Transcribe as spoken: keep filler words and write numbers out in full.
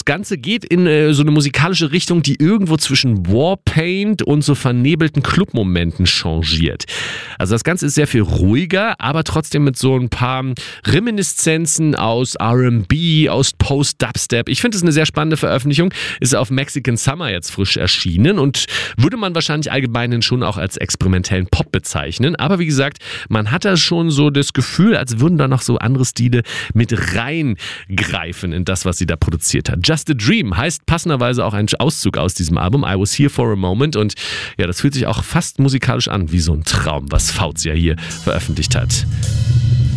Ganze geht in äh, so eine musikalische Richtung, die irgendwo zwischen Warpaint und so vernebelten Clubmomenten changiert. Also das Ganze ist sehr viel ruhiger, aber trotzdem mit so ein paar Reminiszenzen aus R and B, aus Post-Dubstep. Ich finde es eine sehr spannende Veröffentlichung. Ist auf Mexican Summer jetzt frisch erschienen und würde man wahrscheinlich allgemein schon auch als experimentellen Pop bezeichnen. Aber wie gesagt, man hat da schon so das Gefühl, als würden da noch so andere Stile mit reingreifen in das, was sie da produziert hat. Just a Dream heißt passenderweise auch ein Auszug aus diesem Album, I Was Here for a Moment, und ja, das fühlt sich auch fast musikalisch an wie so ein Traum, was Fauzi ja hier veröffentlicht hat.